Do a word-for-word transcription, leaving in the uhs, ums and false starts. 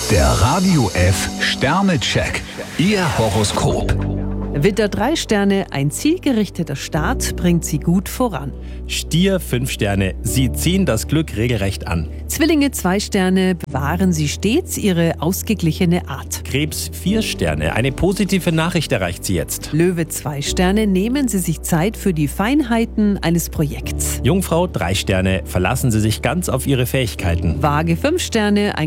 Der Radio F Sternecheck. Ihr Horoskop. Widder drei Sterne, ein zielgerichteter Start bringt Sie gut voran. Stier fünf Sterne, Sie ziehen das Glück regelrecht an. Zwillinge zwei Sterne, bewahren Sie stets Ihre ausgeglichene Art. Krebs vier Sterne, eine positive Nachricht erreicht Sie jetzt. Löwe zwei Sterne, nehmen Sie sich Zeit für die Feinheiten eines Projekts. Jungfrau drei Sterne, verlassen Sie sich ganz auf Ihre Fähigkeiten. Waage fünf Sterne, ein